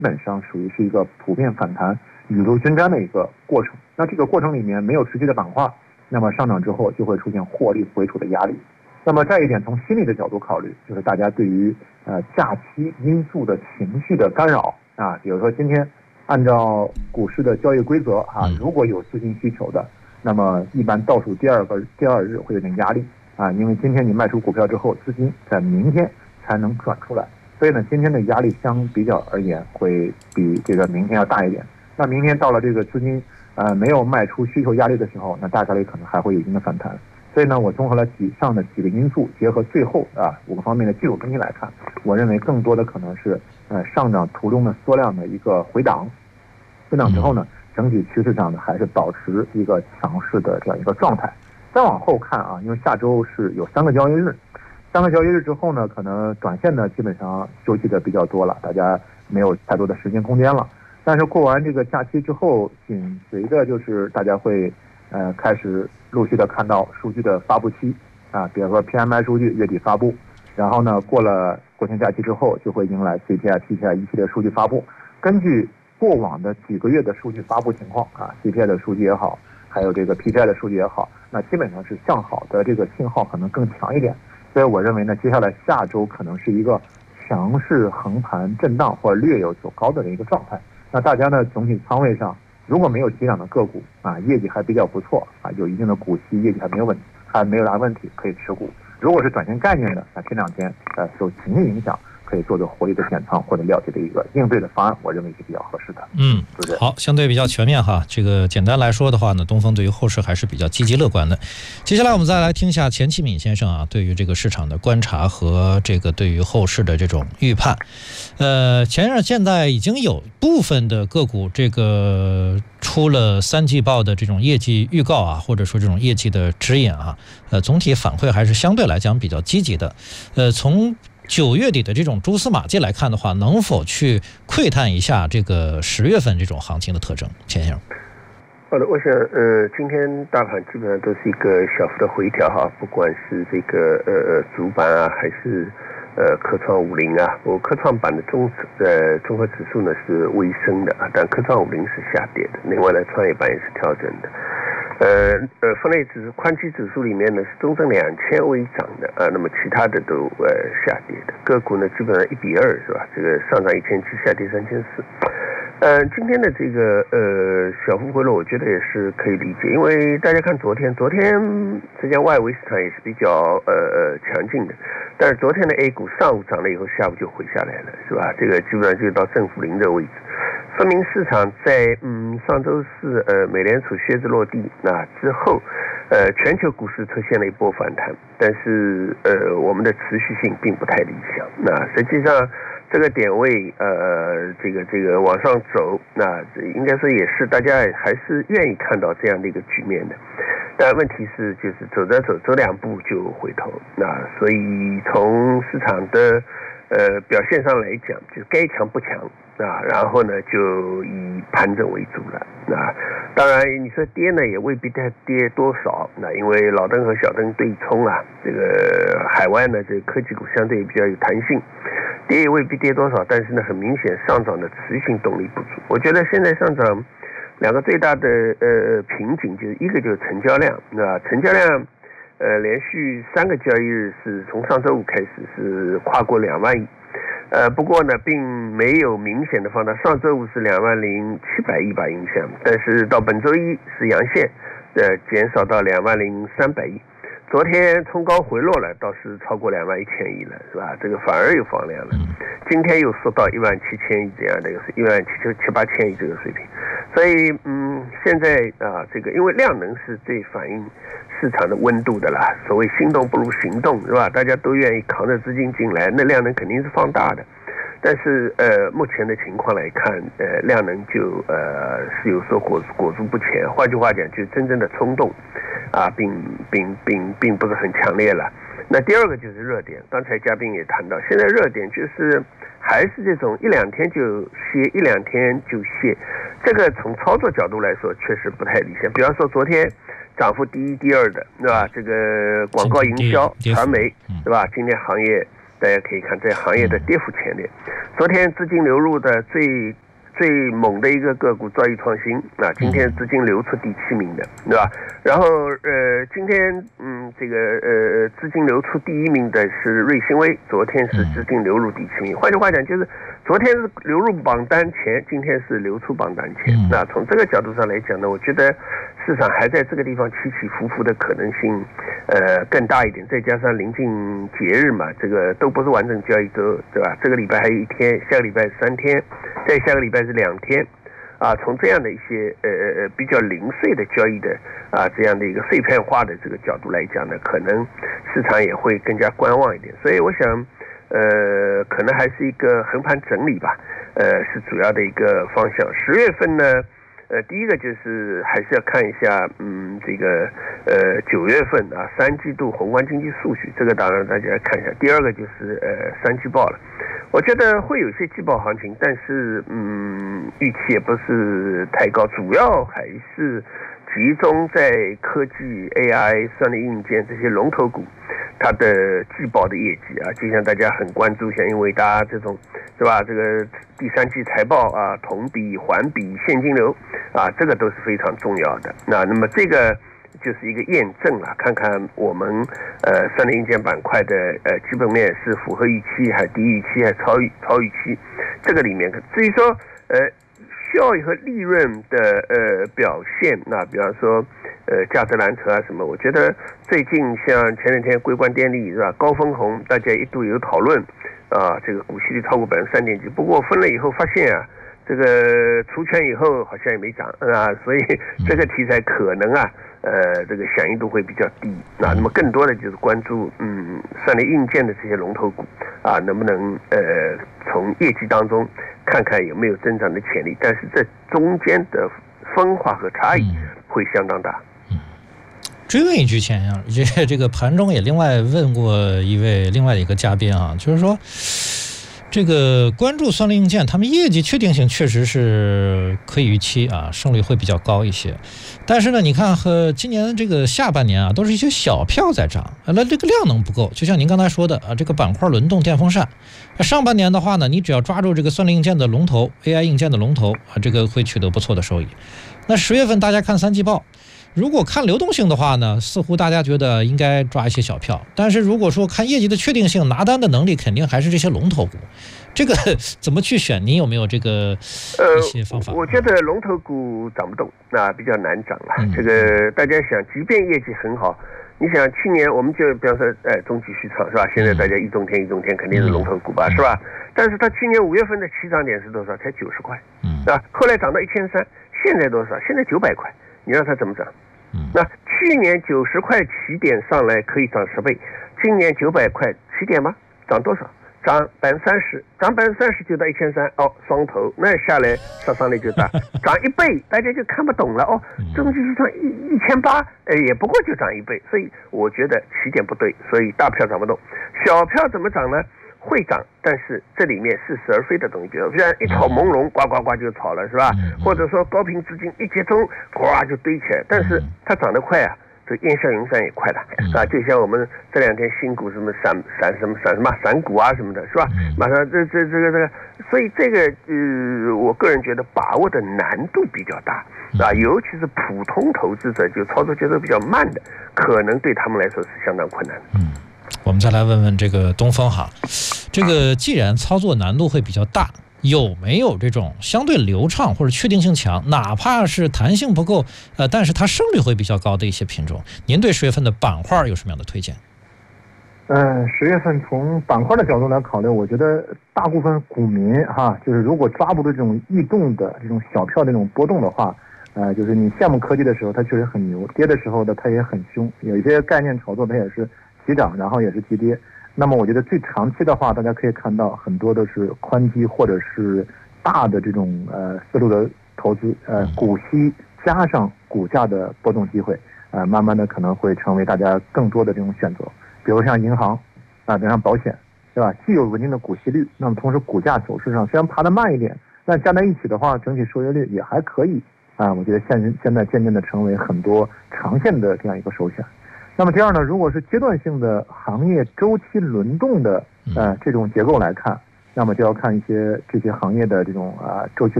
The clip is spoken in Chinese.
本上属于是一个普遍反弹、雨露均沾的一个过程。那这个过程里面没有持续的板块，那么上涨之后就会出现获利回吐的压力。那么再一点，从心理的角度考虑，就是大家对于假期因素的情绪的干扰啊，比如说今天按照股市的交易规则啊，如果有资金需求的，那么一般倒数第二日会有点压力啊，因为今天你卖出股票之后，资金在明天才能转出来，所以呢，今天的压力相比较而言会比这个明天要大一点。那明天到了这个资金没有卖出需求压力的时候，那大概率可能还会有一定的反弹。所以呢，我综合了以上的几个因素，结合最后5个方面的技术分析来看，我认为更多的可能是上涨途中的缩量的一个回档之后呢，整体趋势上呢还是保持一个强势的这样一个状态。再往后看啊，因为下周是有3个交易日，3个交易日之后呢，可能短线呢基本上休息的比较多了，大家没有太多的时间空间了。但是过完这个假期之后，紧随着就是大家会开始陆续的看到数据的发布期啊，比如说 PMI 数据月底发布，然后呢过了国庆假期之后就会迎来 CPI、PPI 一系列数据发布。根据过往的几个月的数据发布情况啊 ，CPI 的数据也好，还有这个 PPI 的数据也好，那基本上是向好的这个信号可能更强一点。所以我认为呢，接下来下周可能是一个强势横盘震荡或者略有走高的一个状态。那大家呢总体仓位上，如果没有急涨的个股啊，业绩还比较不错啊，有一定的股息，业绩还没有大问题，可以持股。如果是短线概念的，那这2天受情绪影响，可以做做活力的减仓或者了解的一个应对的方案，我认为是比较合适的。 好，相对比较全面哈。这个简单来说的话呢，东风对于后市还是比较积极乐观的。接下来我们再来听一下钱其敏先生啊，对于这个市场的观察和这个对于后市的这种预判。前面现在已经有部分的个股这个出了3季报的这种业绩预告啊，或者说这种业绩的指引啊，总体反馈还是相对来讲比较积极的。从9月底的这种蛛丝马迹来看的话，能否去窥探一下这个10月份这种行情的特征？钱先生。 好的，我想今天大盘基本上都是一个小幅的回调哈，不管是这个主板啊，还是科创50啊，科创板的综合指数呢是微升的啊，但科创50是下跌的。另外呢，创业板也是调整的。分类指数宽基指数里面呢是中证2000微涨的啊，那么其他的都下跌的。个股呢基本上1比2是吧？这个上涨1700，下跌3400。今天的这个小幅回落，我觉得也是可以理解，因为大家看昨天实际上外围市场也是比较强劲的，但是昨天的 A 股上午涨了以后，下午就回下来了，是吧？这个基本上就到正负0的位置，说明市场在上周四美联储靴子落地那之后，全球股市出现了一波反弹，但是我们的持续性并不太理想。那实际上这个点位这个往上走，那应该说也是大家还是愿意看到这样的一个局面的。但问题是就是走2步就回头，那所以从市场的表现上来讲，就是该强不强啊，然后呢就以盘整为主了。那当然你说跌呢也未必跌多少，那因为老灯和小灯对冲啊，这个海外呢这个科技股相对比较有弹性，跌也未必跌多少，但是呢很明显上涨的持续性动力不足。我觉得现在上涨2个最大的瓶颈，就是一个就是成交量，那成交量连续3个交易日是从上周五开始是跨过2万亿，不过呢并没有明显的放大，上周五是20700亿吧影响，但是到本周一是阳线，减少到20300亿。昨天冲高回落了，倒是超过21000亿了，是吧？这个反而有放量了。今天又缩到17000亿这样的，又是1778000亿这个水平。所以现在这个因为量能是最反映市场的温度的啦，所谓心动不如行动，是吧？大家都愿意扛着资金进来，那量能肯定是放大的。但是目前的情况来看，量能就是有所裹足不前。换句话讲，就真正的冲动并不是很强烈了。那第二个就是热点，刚才嘉宾也谈到，现在热点就是还是这种1-2天就歇，1-2天就歇，这个从操作角度来说确实不太理想。比方说昨天涨幅第一、第二的，对吧？这个广告营销、传媒，对吧？今天行业大家可以看，在行业的跌幅前列。 昨天资金流入的最猛的一个个股兆易创新啊，今天资金流出第7名的，对吧？然后今天这个资金流出第1名的是瑞信威，昨天是资金流入第7名。换句话讲，就是昨天是流入榜单前，今天是流出榜单前。那从这个角度上来讲呢，我觉得市场还在这个地方起起伏伏的可能性更大一点，再加上临近节日嘛，这个都不是完整交易周，对吧？这个礼拜还有1天，下个礼拜3天，再下个礼拜是2天，啊，从这样的一些比较零碎的交易的这样的一个碎片化的这个角度来讲呢，可能市场也会更加观望一点，所以我想可能还是一个横盘整理吧，是主要的一个方向。10月份呢，第一个就是还是要看一下，这个9月份啊3季度宏观经济数据，这个当然大家看一下。第二个就是3季报了，我觉得会有些季报行情，但是预期也不是太高，主要还是集中在科技、AI、算力硬件这些龙头股，它的季报的业绩啊，就像大家很关注，像英伟达这种，是吧？这个第3季财报啊，同比、环比、现金流啊，这个都是非常重要的。那么这个就是一个验证了，看看我们算力硬件板块的基本面是符合预期，还低预期，还超预期。这个里面，至于说效益和利润的表现，那比方说价值蓝筹啊什么，我觉得最近像前两天硅关电力是吧，高分红，大家一度有讨论啊，这个股息率超过3.9%，不过分了以后发现啊，这个除权以后好像也没涨啊，所以这个题材可能啊这个响应度会比较低啊。那么更多的就是关注算力硬件的这些龙头股啊，能不能从业绩当中看看有没有增长的潜力，但是这中间的分化和差异会相当大。 追问一句，钱阳，这个盘中也另外问过另外一个嘉宾啊，就是说这个关注算力硬件，他们业绩确定性确实是可以预期啊，胜率会比较高一些。但是呢，你看和今年这个下半年啊，都是一些小票在涨，那这个量能不够。就像您刚才说的啊，这个板块轮动电风扇。上半年的话呢，你只要抓住这个算力硬件的龙头 ，AI 硬件的龙头啊，这个会取得不错的收益。那10月份大家看3季报。如果看流动性的话呢，似乎大家觉得应该抓一些小票，但是如果说看业绩的确定性，拿单的能力肯定还是这些龙头股。这个怎么去选？您有没有这个一些方法？ 我觉得龙头股涨不动，那比较难涨了。这个大家想，即便业绩很好，你想去年我们就比方说中继续创是吧？现在大家一中天肯定是龙头股吧，是吧？但是它去年5月份的起涨点是多少？才90块，是吧？后来涨到1300，现在多少？现在900块。你让它怎么涨？那去年90块起点上来可以涨10倍，今年900块起点吗？涨多少？涨30%，涨30%就到1300哦，双头，那下来杀伤力就大，涨1倍大家就看不懂了哦，中继续涨1800，也不过就涨1倍，所以我觉得起点不对，所以大票涨不动，小票怎么涨呢？会涨，但是这里面似是而非的东西，比如像一炒朦胧，呱呱呱就炒了，是吧？或者说高频资金一集中，呱就堆起来，但是它涨得快啊，这烟消云散也快的啊。就像我们这2天新股什么散股啊什么的，是吧？马上这个，所以这个我个人觉得把握的难度比较大啊，尤其是普通投资者，就操作节奏比较慢的，可能对他们来说是相当困难的。 我们再来问问这个东风哈，这个既然操作难度会比较大，有没有这种相对流畅或者确定性强，哪怕是弹性不够，但是它胜率会比较高的一些品种？您对10月份的板块有什么样的推荐 ？10月份从板块的角度来考虑，我觉得大部分股民哈，就是如果抓不住这种异动的这种小票的这种波动的话，就是你羡慕科技的时候它确实很牛，跌的时候呢它也很凶，有一些概念炒作它也是急涨，然后也是急跌。那么我觉得最长期的话，大家可以看到很多都是宽基或者是大的这种思路的投资，股息加上股价的波动机会，慢慢的可能会成为大家更多的这种选择。比如像银行比如像保险，对吧？既有稳定的股息率，那么同时股价走势上虽然爬得慢一点，但加在一起的话，整体收益率也还可以我觉得现在渐渐的成为很多长线的这样一个首选。那么第二呢，如果是阶段性的行业周期轮动的这种结构来看， 那么就要看这些行业的这种周期